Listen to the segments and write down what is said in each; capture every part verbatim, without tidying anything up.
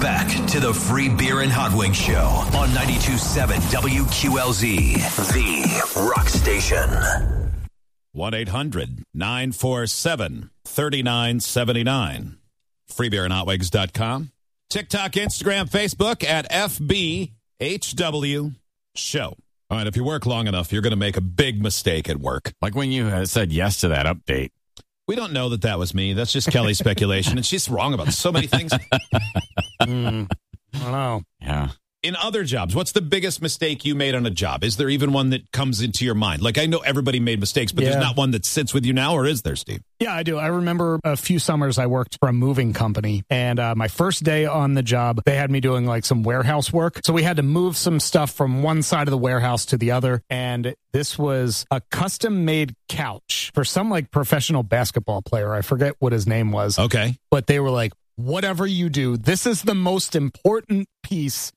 back to the Free Beer and Hot Wings Show on ninety-two point seven W Q L Z, the rock station. one eight hundred nine four seven three nine seven nine. free beer and hot wings dot com. TikTok, Instagram, Facebook at F B H W Show. All right, if you work long enough, you're going to make a big mistake at work. Like when you uh, said yes to that update. We don't know that that was me. That's just Kelly's speculation, and she's wrong about so many things. mm, I don't know. Yeah. In other jobs, what's the biggest mistake you made on a job? Is there even one that comes into your mind? Like, I know everybody made mistakes, but yeah. there's not one that sits with you now, or is there, Steve? Yeah, I do. I remember a few summers I worked for a moving company, and uh, my first day on the job, they had me doing like some warehouse work. So we had to move some stuff from one side of the warehouse to the other, and this was a custom-made couch for some like professional basketball player. I forget what his name was. Okay. But they were like, whatever you do, this is the most important piece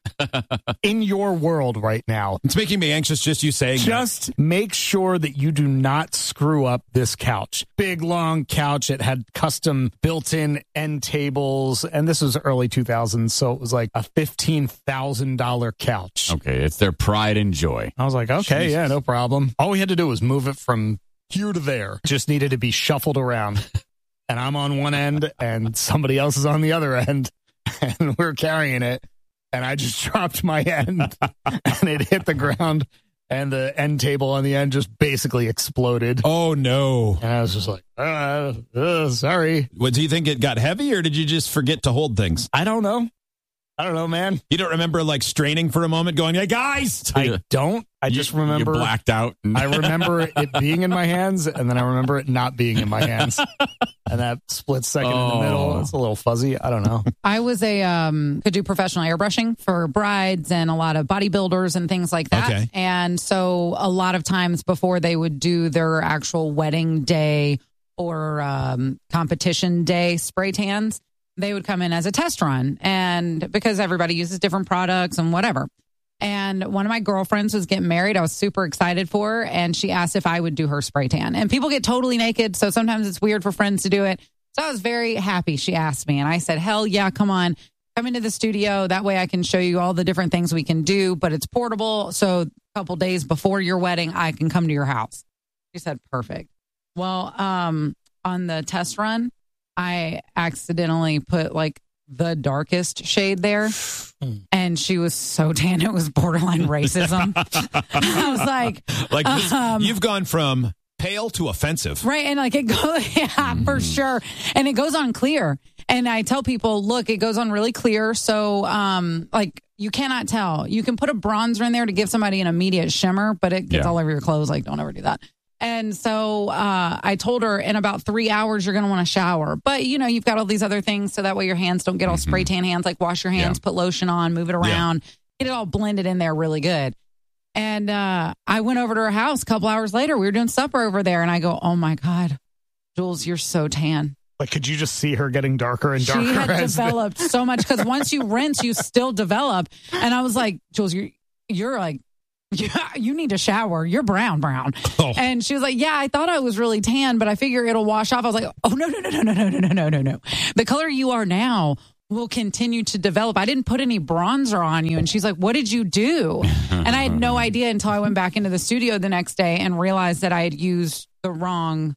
in your world right now. It's making me anxious just you saying Just that. make sure that you do not screw up this couch. Big, long couch. It had custom built-in end tables, and this was early two thousands, so it was like a fifteen thousand dollars couch. Okay, it's their pride and joy. I was like, okay, Jesus. yeah, no problem. All we had to do was move it from here to there. Just needed to be shuffled around. And I'm on one end, and somebody else is on the other end, and we're carrying it. And I just dropped my end, and it hit the ground, and the end table on the end just basically exploded. Oh, no. And I was just like, uh, uh, sorry. What, do you think it got heavy, or did you just forget to hold things? I don't know. I don't know, man. You don't remember, like, straining for a moment, going, hey, guys! I don't. I just you, remember. You blacked out. And- I remember it being in my hands, and then I remember it not being in my hands. And that split second oh. in the middle, it's a little fuzzy. I don't know. I was a, um, could do professional airbrushing for brides and a lot of bodybuilders and things like that. Okay. And so a lot of times before they would do their actual wedding day or um, competition day spray tans, they would come in as a test run, and because everybody uses different products and whatever. And one of my girlfriends was getting married. I was super excited for her, and she asked if I would do her spray tan. And people get totally naked, so sometimes it's weird for friends to do it. So I was very happy she asked me, and I said, hell yeah, come on. Come into the studio. That way I can show you all the different things we can do, but it's portable. So a couple days before your wedding, I can come to your house. She said, perfect. Well, um, on the test run, I accidentally put like the darkest shade there, and she was so tan it was borderline racism. I was like, like this, um, you've gone from pale to offensive, right? And like it goes, yeah, mm. for sure. And it goes on clear. And I tell people, look, it goes on really clear. So, um, like you cannot tell. You can put a bronzer in there to give somebody an immediate shimmer, but it gets yeah. all over your clothes. Like, don't ever do that. And so uh, I told her in about three hours, you're going to want to shower. But, you know, you've got all these other things so that way your hands don't get all mm-hmm. spray tan hands. Like wash your hands, yeah. put lotion on, move it around, yeah. get it all blended in there really good. And uh, I went over to her house a couple hours later. We were doing supper over there. And I go, oh, my God, Jules, you're so tan. Like, could you just see her getting darker and darker? She had developed the- so much because once you rinse, you still develop. And I was like, Jules, you're, you're like, yeah, you need to shower. You're brown, brown. Oh. And she was like, yeah, I thought I was really tan, but I figure it'll wash off. I was like, oh, no, no, no, no, no, no, no, no, no, no. The color you are now will continue to develop. I didn't put any bronzer on you. And she's like, what did you do? And I had no idea until I went back into the studio the next day and realized that I had used the wrong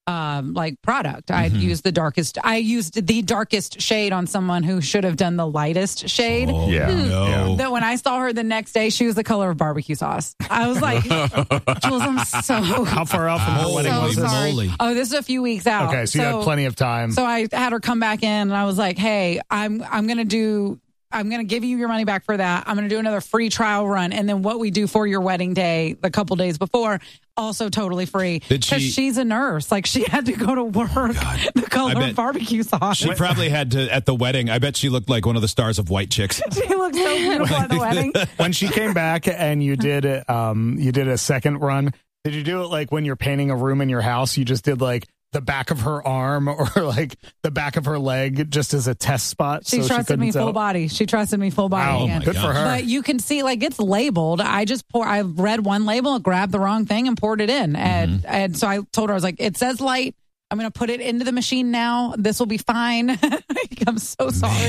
um like product. I mm-hmm. used the darkest I used the darkest shade on someone who should have done the lightest shade. Oh, yeah. No. That when I saw her the next day, she was the color of barbecue sauce. I was like, Jules, I'm so how far out from her so wedding was this? Sorry. Oh, this is a few weeks out. Okay, so you so, had plenty of time. So I had her come back in and I was like, hey, I'm I'm gonna do I'm going to give you your money back for that. I'm going to do another free trial run. And then what we do for your wedding day, the couple days before, also totally free. Because she, she's a nurse. Like, she had to go to work. Oh, the color of barbecue sauce. She probably had to, at the wedding, I bet she looked like one of the stars of White Chicks. She looked so beautiful at the wedding. When she came back and you did, um, you did a second run, did you do it like when you're painting a room in your house? You just did like the back of her arm or like the back of her leg just as a test spot. She so trusted she me tell. full body. She trusted me full body. Wow, again. good for her. But you can see like it's labeled. I just pour, I read one label, grabbed the wrong thing and poured it in. And, mm-hmm. and so I told her, I was like, it says light. I'm going to put it into the machine now. This will be fine. I'm so sorry. Man.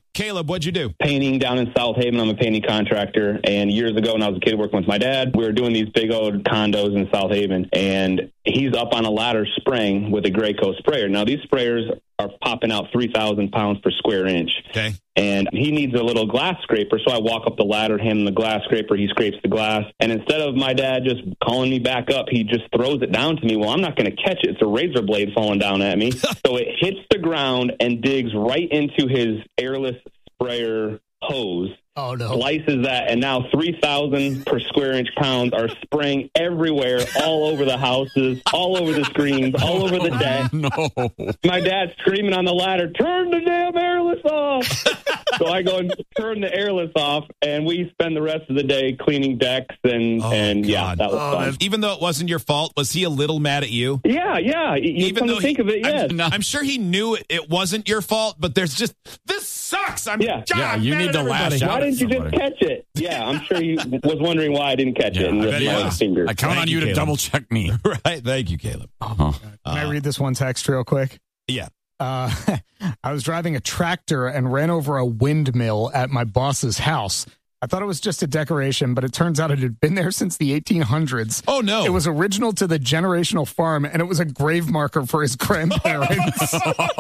Caleb, what'd you do? Painting down in South Haven. I'm a painting contractor. And years ago when I was a kid working with my dad, we were doing these big old condos in South Haven. And he's up on a ladder spraying with a Graco sprayer. Now, these sprayers are popping out three thousand pounds per square inch. Okay. And he needs a little glass scraper. So I walk up the ladder, hand him the glass scraper. He scrapes the glass. And instead of my dad just calling me back up, he just throws it down to me. Well, I'm not going to catch it. It's a razor blade falling down at me. So it hits the ground and digs right into his airless sprayer hose. Oh, no. Slices that, and now three thousand per square inch pounds are spraying everywhere, all over the houses, all over the screens, all over the deck. No. My dad's screaming on the ladder, turn the damn airless off. So I go and turn the airless off, and we spend the rest of the day cleaning decks, and, Oh, and yeah, God. that was Oh, fun. that's- Even though it wasn't your fault, was he a little mad at you? Yeah, yeah. You Even come though to think he, of it, yes. I'm, I'm sure he knew it wasn't your fault, but there's just, this sucks. I'm Yeah. God, Yeah, you mad need at to everybody. lash out. Why didn't you just somebody. catch it? Yeah, I'm sure he was wondering why I didn't catch it. And I ripped bet my he own was. fingers. I count Thank on you, you to Caleb. double check me. Right. Thank you, Caleb. Uh-huh. Can I read this one text real quick? Yeah. Uh, I was driving a tractor and ran over a windmill at my boss's house. I thought it was just a decoration, but it turns out it had been there since the eighteen hundreds. Oh, no. It was original to the generational farm, and it was a grave marker for his grandparents.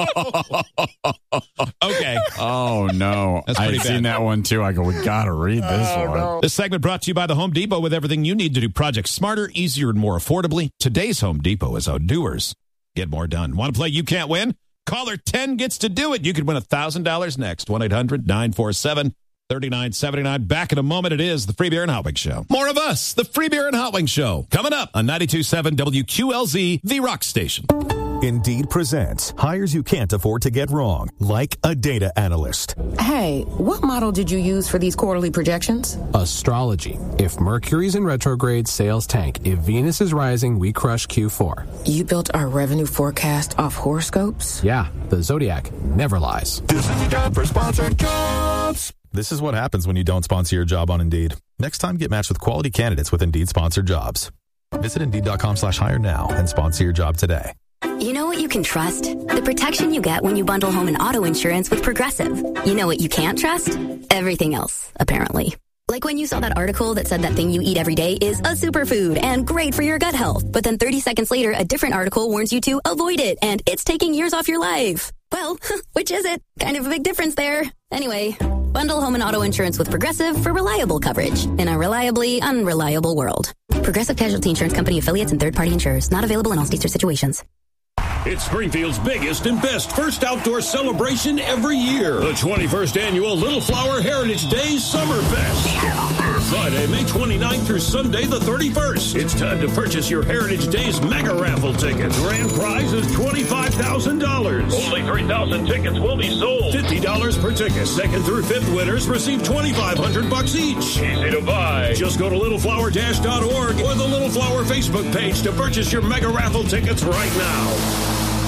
Okay. Oh, no. That's I've pretty seen bad. that one, too. I go, we got to read this Oh, one. no. This segment brought to you by the Home Depot with everything you need to do projects smarter, easier, and more affordably. Today's Home Depot is outdoers. Get more done. Want to play You Can't Win? Caller ten gets to do it. You could win one thousand dollars next. one eight hundred nine four seven three nine seven nine. Back in a moment, it is the Free Beer and Hot Wings Show. More of us, the Free Beer and Hot Wings Show. Coming up on ninety-two point seven W Q L Z, the Rock Station. Indeed presents hires you can't afford to get wrong, like a data analyst. Hey, what model did you use for these quarterly projections? Astrology. If Mercury's in retrograde, sales tank. If Venus is rising, we crush Q four. You built our revenue forecast off horoscopes? Yeah, the Zodiac never lies. This is your time for sponsored jobs. This is what happens when you don't sponsor your job on Indeed. Next time, get matched with quality candidates with Indeed sponsored jobs. Visit Indeed.com slash hire now and sponsor your job today. You know what you can trust? The protection you get when you bundle home and auto insurance with Progressive. You know what you can't trust? Everything else, apparently. Like when you saw that article that said that thing you eat every day is a superfood and great for your gut health. But then thirty seconds later, a different article warns you to avoid it and it's taking years off your life. Well, which is it? Kind of a big difference there. Anyway, bundle home and auto insurance with Progressive for reliable coverage in a reliably unreliable world. Progressive Casualty Insurance Company affiliates and third-party insurers. Not available in all states or situations. It's Springfield's biggest and best first outdoor celebration every year. The twenty-first Annual Little Flower Heritage Days Summer Fest. Friday, May twenty-ninth through Sunday, the thirty-first. It's time to purchase your Heritage Days mega raffle ticket. Grand prize is twenty-five thousand dollars. Only three thousand tickets will be sold. fifty dollars per ticket. Second through fifth winners receive twenty-five hundred bucks each. Easy to buy. Just go to little flower dash dot org or the Little Flower Facebook page to purchase your mega raffle tickets right now.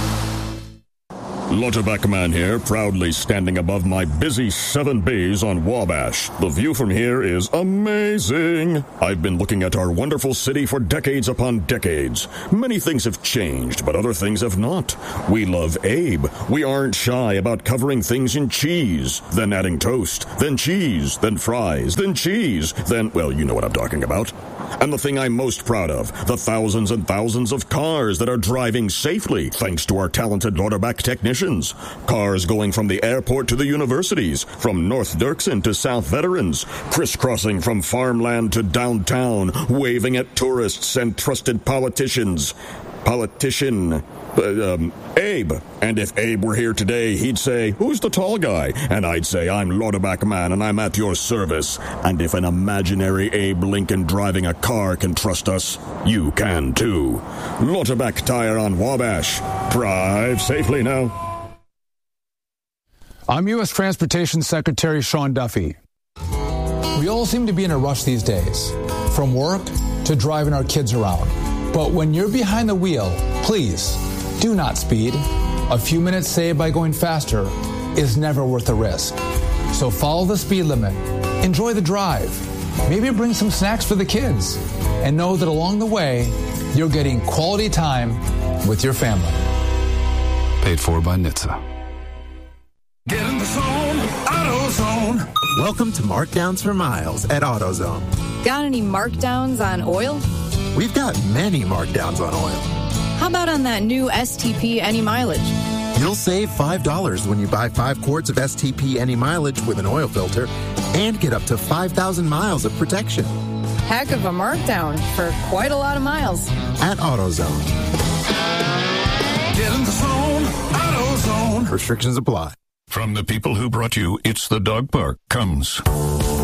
Lauterbach Man here, proudly standing above my busy seven bays on Wabash. The view from here is amazing. I've been looking at our wonderful city for decades upon decades. Many things have changed, but other things have not. We love Abe. We aren't shy about covering things in cheese, then adding toast, then cheese, then fries, then cheese, then, well, you know what I'm talking about. And the thing I'm most proud of, the thousands and thousands of cars that are driving safely thanks to our talented Lauterbach technicians. Cars going from the airport to the universities, from North Dirksen to South Veterans, crisscrossing from farmland to downtown, waving at tourists and trusted politicians. Politician... Uh, um, Abe. And if Abe were here today, he'd say, who's the tall guy? And I'd say, I'm Lauterbach Man, and I'm at your service. And if an imaginary Abe Lincoln driving a car can trust us, you can too. Lauterbach Tire on Wabash. Drive safely now. I'm U S Transportation Secretary Sean Duffy. We all seem to be in a rush these days, from work to driving our kids around. But when you're behind the wheel, please, do not speed. A few minutes saved by going faster is never worth the risk. So follow the speed limit. Enjoy the drive. Maybe bring some snacks for the kids. And know that along the way, you're getting quality time with your family. Paid for by N H T S A. Get in the zone. Auto zone. Welcome to Markdowns for Miles at AutoZone. Got any markdowns on oil? We've got many markdowns on oil. How about on that new S T P Any Mileage? You'll save five dollars when you buy five quarts of S T P Any Mileage with an oil filter and get up to five thousand miles of protection. Heck of a markdown for quite a lot of miles. At AutoZone. Get in the zone, AutoZone. Restrictions apply. From the people who brought you It's the Dog Park comes